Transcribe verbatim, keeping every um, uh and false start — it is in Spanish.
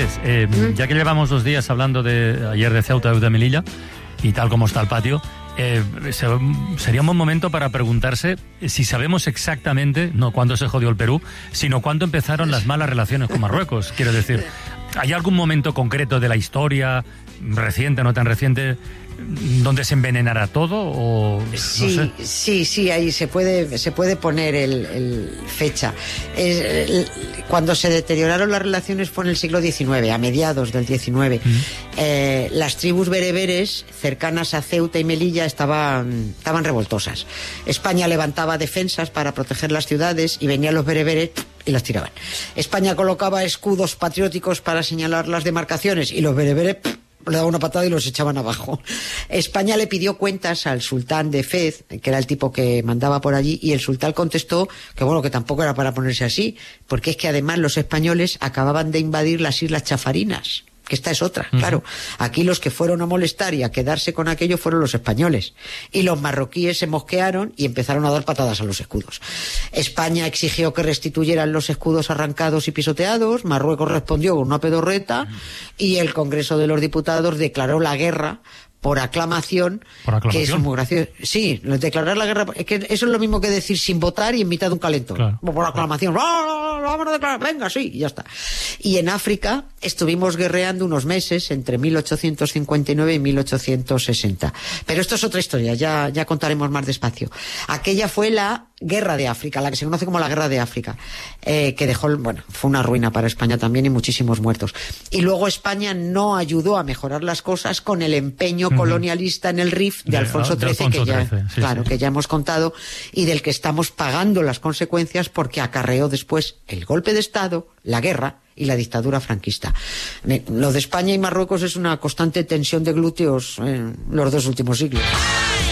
Ángeles, eh, ¿Mm? ya que llevamos dos días hablando de ayer de Ceuta y de Melilla y tal como está el patio, eh, se, sería un buen momento para preguntarse si sabemos exactamente, no cuándo se jodió el Perú, sino cuándo empezaron las malas relaciones con Marruecos. Quiero decir, ¿hay algún momento concreto de la historia, reciente, no tan reciente, donde se envenenara todo? O sí, no sé. sí, sí, ahí se puede, se puede poner el, el fecha. Es, el, cuando se deterioraron las relaciones fue en el siglo diecinueve, a mediados del diecinueve. Mm. Eh, las tribus bereberes cercanas a Ceuta y Melilla estaban, estaban revoltosas. España levantaba defensas para proteger las ciudades y venían los bereberes y las tiraban. España colocaba escudos patrióticos para señalar las demarcaciones y los bereberes le daban una patada y los echaban abajo. España le pidió cuentas al sultán de Fez, que era el tipo que mandaba por allí, y el sultán contestó que bueno, que tampoco era para ponerse así, porque es que además los españoles acababan de invadir las Islas Chafarinas, que esta es otra, uh-huh. Claro. Aquí los que fueron a molestar y a quedarse con aquello fueron los españoles. Y los marroquíes se mosquearon y empezaron a dar patadas a los escudos. España exigió que restituyeran los escudos arrancados y pisoteados, Marruecos respondió con una pedorreta, uh-huh. Y el Congreso de los Diputados declaró la guerra por aclamación, ¿Por aclamación? Que es muy gracioso. Sí, declarar la guerra, es que eso es lo mismo que decir sin votar y en mitad de un calentón. Claro, por aclamación, claro. Vamos a declarar, venga, sí, y ya está. Y en África estuvimos guerreando unos meses entre mil ochocientos cincuenta y nueve y mil ochocientos sesenta. Pero esto es otra historia, ya, ya contaremos más despacio. Aquella fue la Guerra de África, la que se conoce como la Guerra de África, eh, que dejó, bueno, fue una ruina para España también y muchísimos muertos. Y luego España no ayudó a mejorar las cosas con el empeño uh-huh. colonialista en el R I F de, de Alfonso trece, que ya, trece, sí, claro, sí. que ya hemos contado, y del que estamos pagando las consecuencias porque acarreó después el golpe de Estado, la guerra y la dictadura franquista. Lo de España y Marruecos es una constante tensión de glúteos en los dos últimos siglos.